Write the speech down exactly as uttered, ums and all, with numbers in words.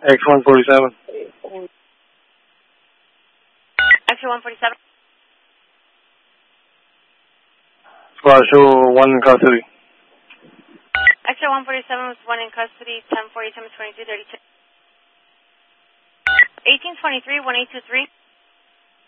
X one forty-seven. X one forty-seven. Squad show one in custody. X one forty-seven was one in custody, ten forty-seven, twenty-two thirty-two. eighteen twenty-three, one eight two three.